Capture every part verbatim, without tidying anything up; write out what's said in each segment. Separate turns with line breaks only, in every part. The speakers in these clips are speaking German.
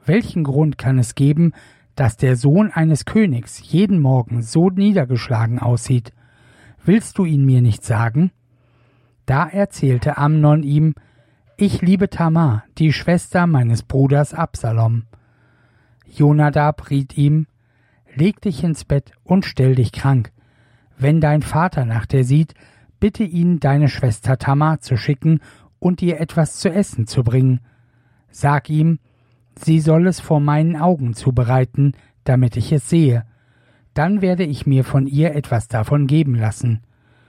Welchen Grund kann es geben, dass der Sohn eines Königs jeden Morgen so niedergeschlagen aussieht? Willst du ihn mir nicht sagen?« Da erzählte Amnon ihm: »Ich liebe Tamar, die Schwester meines Bruders Absalom.« Jonadab riet ihm: »Leg dich ins Bett und stell dich krank. Wenn dein Vater nach dir sieht, bitte ihn, deine Schwester Tamar zu schicken und ihr etwas zu essen zu bringen. Sag ihm, sie soll es vor meinen Augen zubereiten, damit ich es sehe. Dann werde ich mir von ihr etwas davon geben lassen.«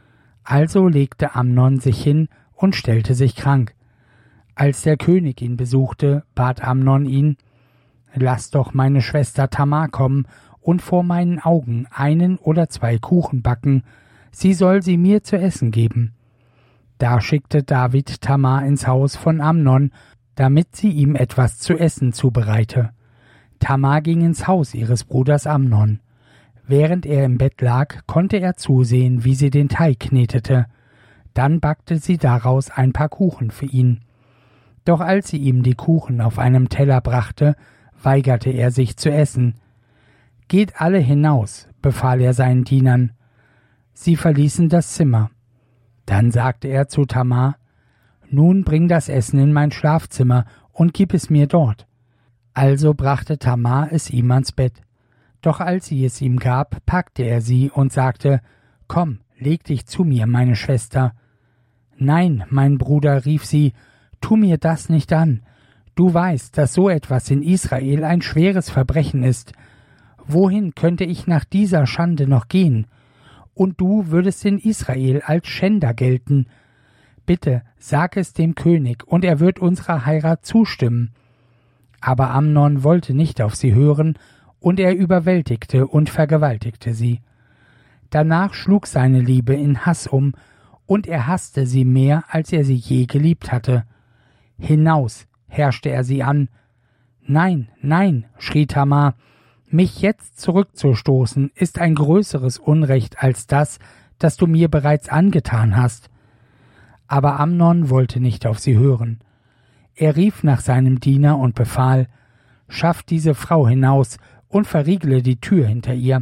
Also legte Amnon sich hin und stellte sich krank. Als der König ihn besuchte, bat Amnon ihn: »Lass doch meine Schwester Tamar kommen und vor meinen Augen einen oder zwei Kuchen backen, sie soll sie mir zu essen geben.« Da schickte David Tamar ins Haus von Amnon, damit sie ihm etwas zu essen zubereite. Tamar ging ins Haus ihres Bruders Amnon. Während er im Bett lag, konnte er zusehen, wie sie den Teig knetete. Dann backte sie daraus ein paar Kuchen für ihn. Doch als sie ihm die Kuchen auf einem Teller brachte, weigerte er sich zu essen. »Geht alle hinaus«, befahl er seinen Dienern. Sie verließen das Zimmer. Dann sagte er zu Tamar: »Nun bring das Essen in mein Schlafzimmer und gib es mir dort.« Also brachte Tamar es ihm ans Bett. Doch als sie es ihm gab, packte er sie und sagte: »Komm, leg dich zu mir, meine Schwester.« »Nein, mein Bruder«, rief sie, »tu mir das nicht an. Du weißt, dass so etwas in Israel ein schweres Verbrechen ist. Wohin könnte ich nach dieser Schande noch gehen? Und du würdest in Israel als Schänder gelten. Bitte, sag es dem König, und er wird unserer Heirat zustimmen.« Aber Amnon wollte nicht auf sie hören, und er überwältigte und vergewaltigte sie. Danach schlug seine Liebe in Hass um, und er hasste sie mehr, als er sie je geliebt hatte. »Hinaus«, herrschte er sie an. »Nein, nein«, schrie Tamar, »mich jetzt zurückzustoßen, ist ein größeres Unrecht als das, das du mir bereits angetan hast.« Aber Amnon wollte nicht auf sie hören. Er rief nach seinem Diener und befahl: »Schaff diese Frau hinaus und verriegle die Tür hinter ihr.«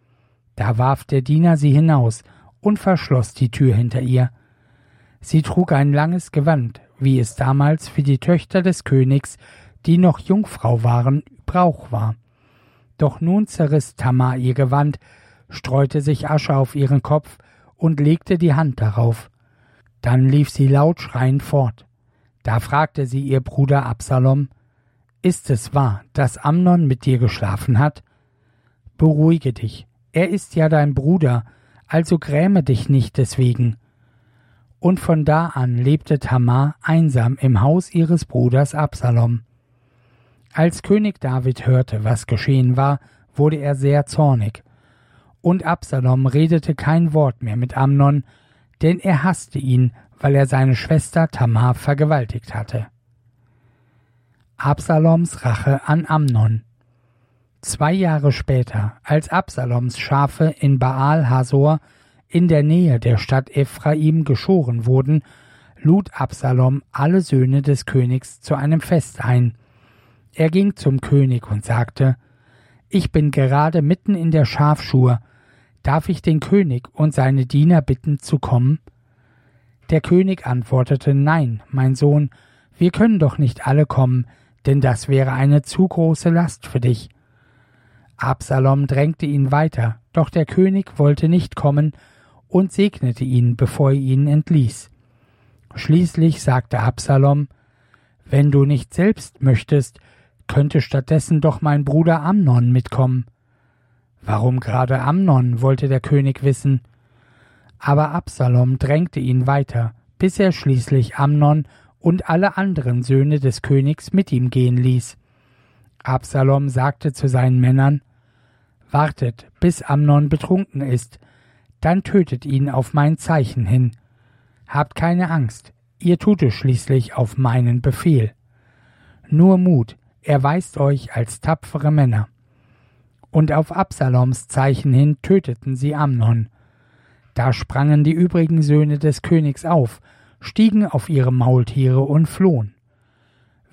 Da warf der Diener sie hinaus und verschloss die Tür hinter ihr. Sie trug ein langes Gewand, wie es damals für die Töchter des Königs, die noch Jungfrau waren, Brauch war. Doch nun zerriss Tamar ihr Gewand, streute sich Asche auf ihren Kopf und legte die Hand darauf. Dann lief sie laut schreiend fort. Da fragte sie ihr Bruder Absalom: »Ist es wahr, dass Amnon mit dir geschlafen hat? Beruhige dich, er ist ja dein Bruder, also gräme dich nicht deswegen.« Und von da an lebte Tamar einsam im Haus ihres Bruders Absalom. Als König David hörte, was geschehen war, wurde er sehr zornig. Und Absalom redete kein Wort mehr mit Amnon, denn er hasste ihn, weil er seine Schwester Tamar vergewaltigt hatte. Absaloms Rache an Amnon. Zwei Jahre später, als Absaloms Schafe in Baal Hasor in der Nähe der Stadt Ephraim geschoren wurden, lud Absalom alle Söhne des Königs zu einem Fest ein. Er ging zum König und sagte: »Ich bin gerade mitten in der Schafschur. Darf ich den König und seine Diener bitten, zu kommen?« Der König antwortete: »Nein, mein Sohn, wir können doch nicht alle kommen, denn das wäre eine zu große Last für dich.« Absalom drängte ihn weiter, doch der König wollte nicht kommen und segnete ihn, bevor er ihn entließ. Schließlich sagte Absalom: »Wenn du nicht selbst möchtest, könnte stattdessen doch mein Bruder Amnon mitkommen.« Warum gerade Amnon, wollte der König wissen. Aber Absalom drängte ihn weiter, bis er schließlich Amnon und alle anderen Söhne des Königs mit ihm gehen ließ. Absalom sagte zu seinen Männern: »Wartet, bis Amnon betrunken ist, dann tötet ihn auf mein Zeichen hin. Habt keine Angst, ihr tut es schließlich auf meinen Befehl. Nur Mut, erweist euch als tapfere Männer.« Und auf Absaloms Zeichen hin töteten sie Amnon. Da sprangen die übrigen Söhne des Königs auf, stiegen auf ihre Maultiere und flohen.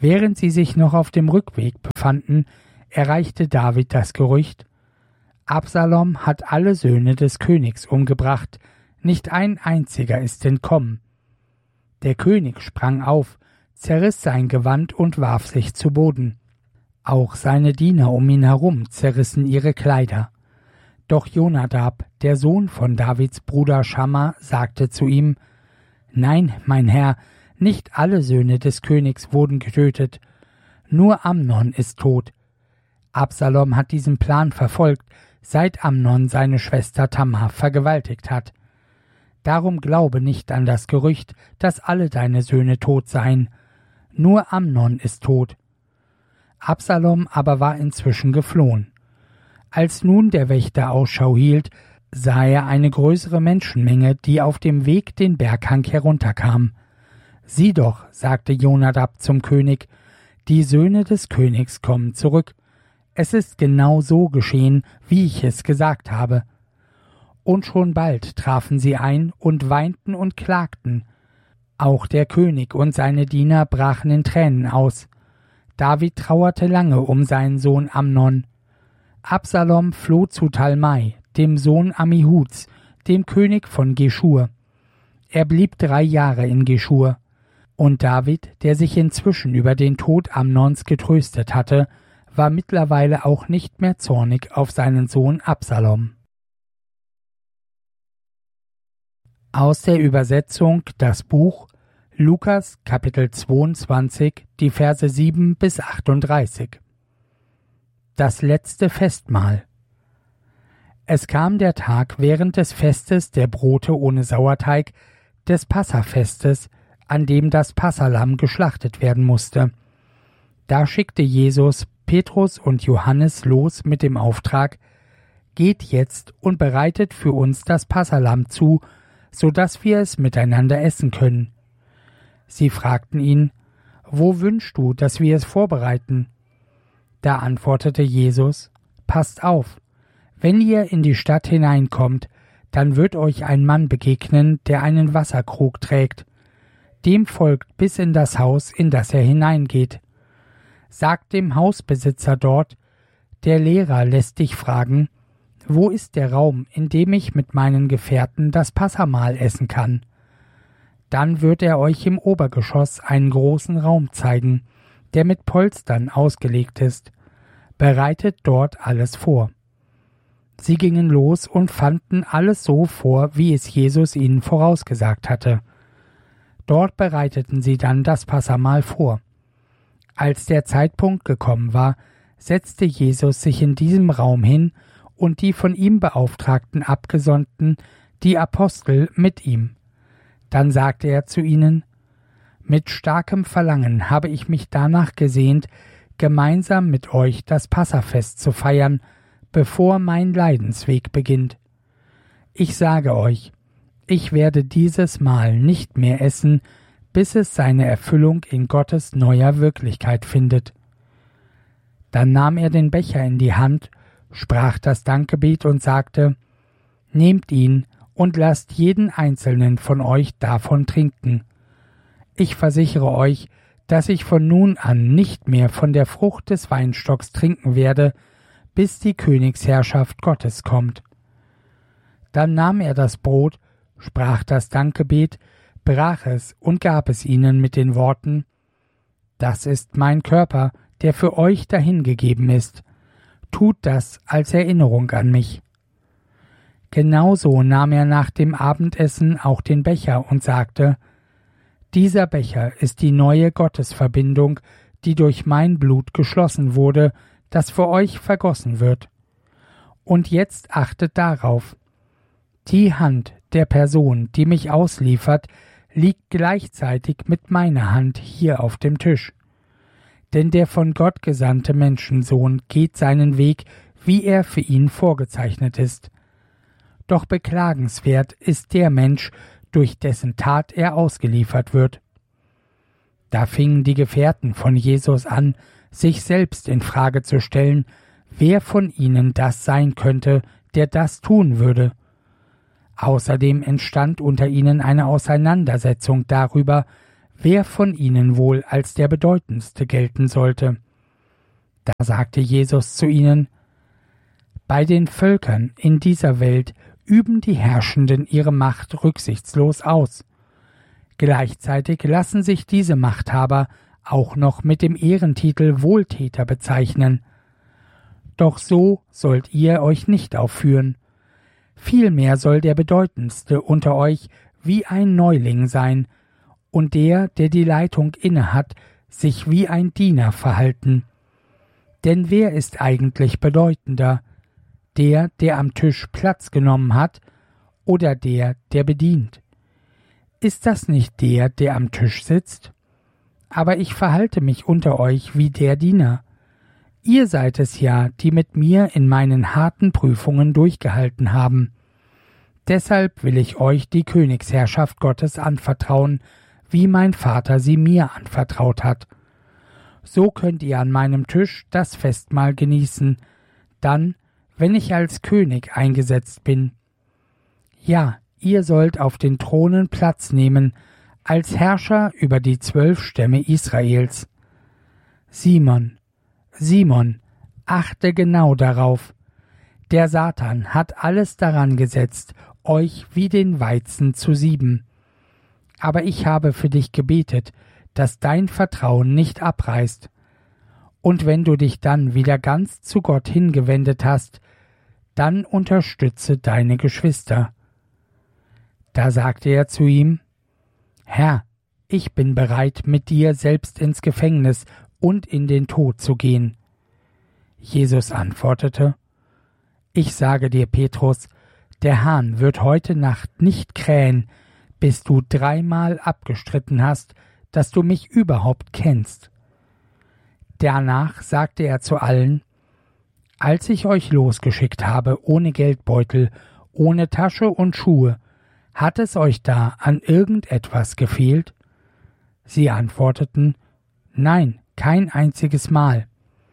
Während sie sich noch auf dem Rückweg befanden, erreichte David das Gerücht: Absalom hat alle Söhne des Königs umgebracht, nicht ein einziger ist entkommen. Der König sprang auf, zerriss sein Gewand und warf sich zu Boden. Auch seine Diener um ihn herum zerrissen ihre Kleider. Doch Jonadab, der Sohn von Davids Bruder Schamma, sagte zu ihm: Nein, mein Herr, nicht alle Söhne des Königs wurden getötet, nur Amnon ist tot. Absalom hat diesen Plan verfolgt, seit Amnon seine Schwester Tamar vergewaltigt hat. Darum glaube nicht an das Gerücht, dass alle deine Söhne tot seien. Nur Amnon ist tot. Absalom aber war inzwischen geflohen. Als nun der Wächter Ausschau hielt, sah er eine größere Menschenmenge, die auf dem Weg den Berghang herunterkam. Sieh doch, sagte Jonadab zum König, die Söhne des Königs kommen zurück. Es ist genau so geschehen, wie ich es gesagt habe. Und schon bald trafen sie ein und weinten und klagten. Auch der König und seine Diener brachen in Tränen aus. David trauerte lange um seinen Sohn Amnon. Absalom floh zu Talmai, dem Sohn Ammihuds, dem König von Geschur. Er blieb drei Jahre in Geschur. Und David, der sich inzwischen über den Tod Amnons getröstet hatte, war mittlerweile auch nicht mehr zornig auf seinen Sohn Absalom. Aus der Übersetzung das Buch Lukas Kapitel zweiundzwanzig, die Verse sieben bis achtunddreißig. Das letzte Festmahl. Es kam der Tag während des Festes der Brote ohne Sauerteig, des Passafestes, an dem das Passalamm geschlachtet werden musste. Da schickte Jesus Petrus und Johannes los mit dem Auftrag: Geht jetzt und bereitet für uns das Passalamm zu, so dass wir es miteinander essen können. Sie fragten ihn: Wo wünschst du, dass wir es vorbereiten? Da antwortete Jesus: Passt auf, wenn ihr in die Stadt hineinkommt, dann wird euch ein Mann begegnen, der einen Wasserkrug trägt. Dem folgt bis in das Haus, in das er hineingeht. Sagt dem Hausbesitzer dort: Der Lehrer lässt dich fragen: Wo ist der Raum, in dem ich mit meinen Gefährten das Passamahl essen kann? Dann wird er euch im Obergeschoss einen großen Raum zeigen, der mit Polstern ausgelegt ist. Bereitet dort alles vor. Sie gingen los und fanden alles so vor, wie es Jesus ihnen vorausgesagt hatte. Dort bereiteten sie dann das Passamahl vor. Als der Zeitpunkt gekommen war, setzte Jesus sich in diesem Raum hin und die von ihm beauftragten Abgesandten, die Apostel, mit ihm. Dann sagte er zu ihnen: Mit starkem Verlangen habe ich mich danach gesehnt, gemeinsam mit euch das Passafest zu feiern, bevor mein Leidensweg beginnt. Ich sage euch, ich werde dieses Mahl nicht mehr essen, bis es seine Erfüllung in Gottes neuer Wirklichkeit findet. Dann nahm er den Becher in die Hand, sprach das Dankgebet und sagte: Nehmt ihn und lasst jeden einzelnen von euch davon trinken. Ich versichere euch, dass ich von nun an nicht mehr von der Frucht des Weinstocks trinken werde, bis die Königsherrschaft Gottes kommt. Dann nahm er das Brot, sprach das Dankgebet, brach es und gab es ihnen mit den Worten: Das ist mein Körper, der für euch dahingegeben ist. Tut das als Erinnerung an mich. Genauso nahm er nach dem Abendessen auch den Becher und sagte: Dieser Becher ist die neue Gottesverbindung, die durch mein Blut geschlossen wurde, das für euch vergossen wird. Und jetzt achtet darauf: Die Hand der Person, die mich ausliefert, liegt gleichzeitig mit meiner Hand hier auf dem Tisch. Denn der von Gott gesandte Menschensohn geht seinen Weg, wie er für ihn vorgezeichnet ist. Doch beklagenswert ist der Mensch, durch dessen Tat er ausgeliefert wird. Da fingen die Gefährten von Jesus an, sich selbst in Frage zu stellen, wer von ihnen das sein könnte, der das tun würde. Außerdem entstand unter ihnen eine Auseinandersetzung darüber, wer von ihnen wohl als der bedeutendste gelten sollte. Da sagte Jesus zu ihnen: Bei den Völkern in dieser Welt üben die Herrschenden ihre Macht rücksichtslos aus. Gleichzeitig lassen sich diese Machthaber auch noch mit dem Ehrentitel Wohltäter bezeichnen. Doch so sollt ihr euch nicht aufführen. Vielmehr soll der Bedeutendste unter euch wie ein Neuling sein, und der, der die Leitung innehat, sich wie ein Diener verhalten. Denn wer ist eigentlich bedeutender, der, der am Tisch Platz genommen hat, oder der, der bedient? Ist das nicht der, der am Tisch sitzt? Aber ich verhalte mich unter euch wie der Diener. Ihr seid es ja, die mit mir in meinen harten Prüfungen durchgehalten haben. Deshalb will ich euch die Königsherrschaft Gottes anvertrauen, wie mein Vater sie mir anvertraut hat. So könnt ihr an meinem Tisch das Festmahl genießen, dann, wenn ich als König eingesetzt bin. Ja, ihr sollt auf den Thronen Platz nehmen, als Herrscher über die zwölf Stämme Israels. Simon, Simon, achte genau darauf. Der Satan hat alles daran gesetzt, euch wie den Weizen zu sieben. Aber ich habe für dich gebetet, dass dein Vertrauen nicht abreißt. Und wenn du dich dann wieder ganz zu Gott hingewendet hast, dann unterstütze deine Geschwister. Da sagte er zu ihm: Herr, ich bin bereit, mit dir selbst ins Gefängnis und in den Tod zu gehen. Jesus antwortete: Ich sage dir, Petrus, der Hahn wird heute Nacht nicht krähen, bis du dreimal abgestritten hast, dass du mich überhaupt kennst. Danach sagte er zu allen: Als ich euch losgeschickt habe, ohne Geldbeutel, ohne Tasche und Schuhe, hat es euch da an irgendetwas gefehlt? Sie antworteten: Nein, kein einziges Mal.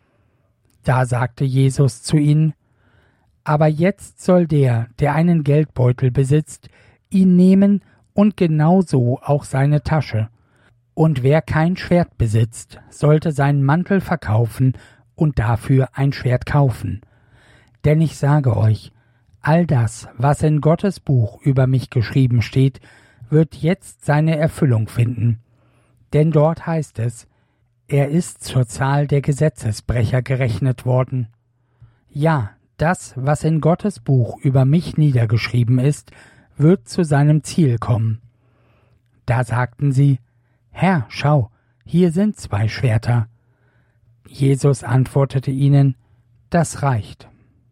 Da sagte Jesus zu ihnen: Aber jetzt soll der, der einen Geldbeutel besitzt, ihn nehmen und genauso auch seine Tasche. Und wer kein Schwert besitzt, sollte seinen Mantel verkaufen und dafür ein Schwert kaufen. Denn ich sage euch, all das, was in Gottes Buch über mich geschrieben steht, wird jetzt seine Erfüllung finden. Denn dort heißt es: Er ist zur Zahl der Gesetzesbrecher gerechnet worden. Ja, das, was in Gottes Buch über mich niedergeschrieben ist, wird zu seinem Ziel kommen. Da sagten sie: Herr, schau, hier sind zwei Schwerter. Jesus antwortete ihnen: Das reicht.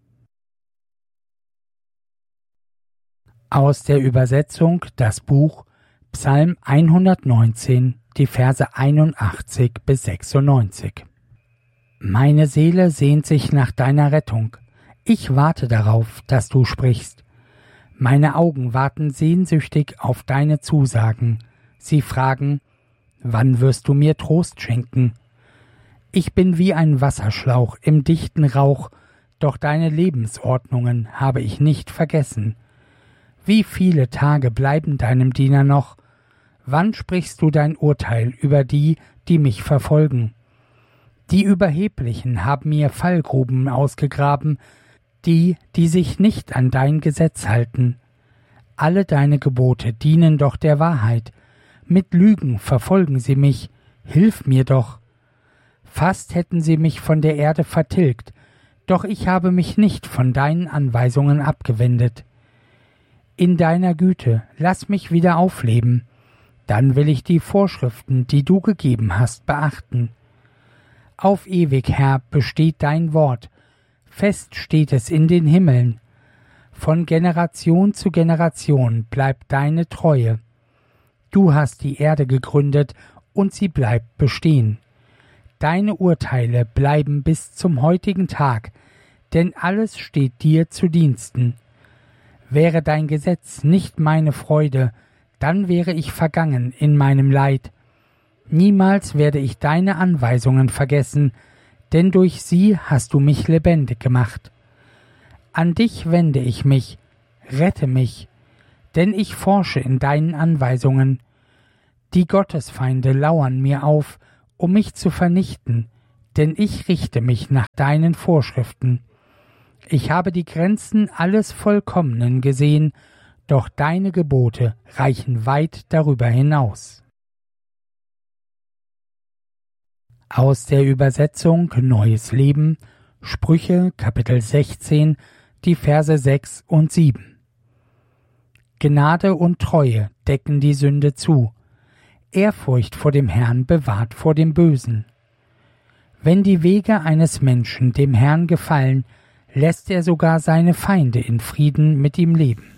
Aus der Übersetzung das Buch Psalm hundertneunzehn, die Verse einundachtzig bis sechsundneunzig. Meine Seele sehnt sich nach deiner Rettung. Ich warte darauf, dass du sprichst. Meine Augen warten sehnsüchtig auf deine Zusagen. Sie fragen: Wann wirst du mir Trost schenken? Ich bin wie ein Wasserschlauch im dichten Rauch, doch deine Lebensordnungen habe ich nicht vergessen. Wie viele Tage bleiben deinem Diener noch? Wann sprichst du dein Urteil über die, die mich verfolgen? Die Überheblichen haben mir Fallgruben ausgegraben, die, die sich nicht an dein Gesetz halten. Alle deine Gebote dienen doch der Wahrheit. Mit Lügen verfolgen sie mich. Hilf mir doch. Fast hätten sie mich von der Erde vertilgt, doch ich habe mich nicht von deinen Anweisungen abgewendet. In deiner Güte lass mich wieder aufleben, dann will ich die Vorschriften, die du gegeben hast, beachten. Auf ewig, Herr, besteht dein Wort, fest steht es in den Himmeln. Von Generation zu Generation bleibt deine Treue. Du hast die Erde gegründet und sie bleibt bestehen. Deine Urteile bleiben bis zum heutigen Tag, denn alles steht dir zu Diensten. Wäre dein Gesetz nicht meine Freude, dann wäre ich vergangen in meinem Leid. Niemals werde ich deine Anweisungen vergessen, denn durch sie hast du mich lebendig gemacht. An dich wende ich mich, rette mich, denn ich forsche in deinen Anweisungen. Die Gottesfeinde lauern mir auf, um mich zu vernichten, denn ich richte mich nach deinen Vorschriften. Ich habe die Grenzen alles Vollkommenen gesehen, doch deine Gebote reichen weit darüber hinaus. Aus der Übersetzung Neues Leben, Sprüche Kapitel sechzehn, die Verse sechs und sieben. Gnade und Treue decken die Sünde zu. Ehrfurcht vor dem Herrn bewahrt vor dem Bösen. Wenn die Wege eines Menschen dem Herrn gefallen, lässt er sogar seine Feinde in Frieden mit ihm leben.